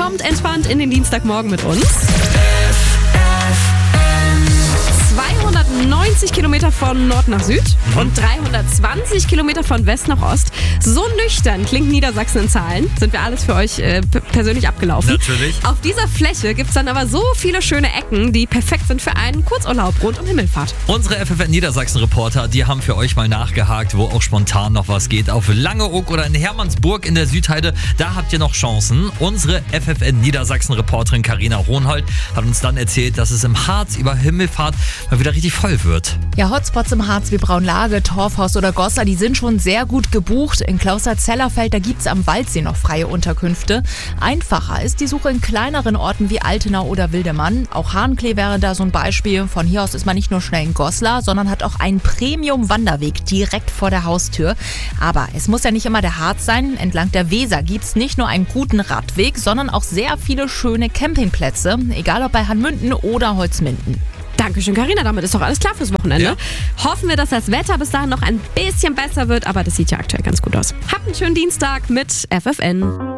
Kommt entspannt in den Dienstagmorgen mit uns. 290 Kilometer von Nord nach Süd und 320 Kilometer von West nach Ost. So nüchtern klingt Niedersachsen in Zahlen. Sind wir alles für euch persönlich abgelaufen. Natürlich. Auf dieser Fläche gibt es dann aber so viele schöne Ecken, die perfekt sind für einen Kurzurlaub rund um Himmelfahrt. Unsere FFN Niedersachsen-Reporter, die haben für euch mal nachgehakt, wo auch spontan noch was geht. Auf Langeoog oder in Hermannsburg in der Südheide, da habt ihr noch Chancen. Unsere FFN Niedersachsen-Reporterin Carina Hohenhold hat uns dann erzählt, dass es im Harz über Himmelfahrt mal wieder richtig voll wird. Ja, Hotspots im Harz wie Braunlage, Torfhaus oder Goslar, die sind schon sehr gut gebucht. In Klauser-Zellerfeld, da gibt es am Waldsee noch freie Unterkünfte. Einfacher ist die Suche in kleineren Orten wie Altenau oder Wildemann. Auch Hahnklee wäre da so ein Beispiel. Von hier aus ist man nicht nur schnell in Goslar, sondern hat auch einen Premium-Wanderweg direkt vor der Haustür. Aber es muss ja nicht immer der Harz sein. Entlang der Weser gibt es nicht nur einen guten Radweg, sondern auch sehr viele schöne Campingplätze. Egal ob bei Hanmünden oder Holzminden. Dankeschön, Carina. Damit ist doch alles klar fürs Wochenende. Ja. Hoffen wir, dass das Wetter bis dahin noch ein bisschen besser wird, aber das sieht ja aktuell ganz gut aus. Habt einen schönen Dienstag mit FFN.